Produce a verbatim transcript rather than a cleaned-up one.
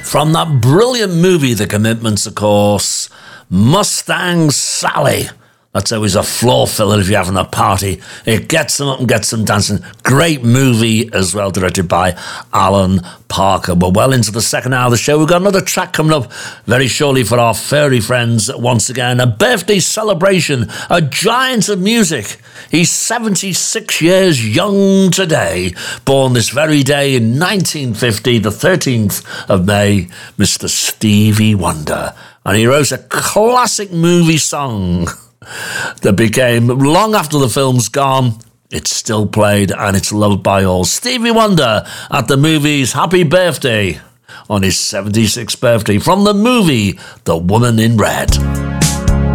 From that brilliant movie, The Commitments, of course, Mustang Sally. That's always a floor filler if you're having a party. It gets them up and gets them dancing. Great movie as well, directed by Alan Parker. We're well into the second hour of the show. We've got another track coming up very shortly for our furry friends once again. A birthday celebration, a giant of music. He's seventy-six years young today. Born this very day in nineteen fifty, the thirteenth of May, Mister Stevie Wonder. And he wrote a classic movie song that became, long after the film's gone, it's still played and it's loved by all. Stevie Wonder at the movies. Happy birthday on his seventy-sixth birthday from the movie The Woman in Red.